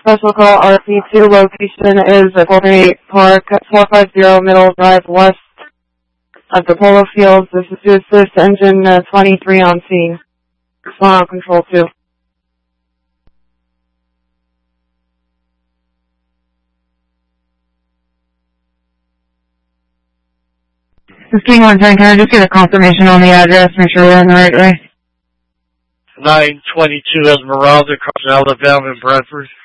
Special call RP2 location is at Golden 8 Park, 450 Middle Drive West of the Polo Fields. This is to assist engine 23 on scene. Respond on control 2. This is King 110, can I just get a confirmation on the address, make sure we're in the right way? 922 Esmeralda, crossing Alabama and Bradford.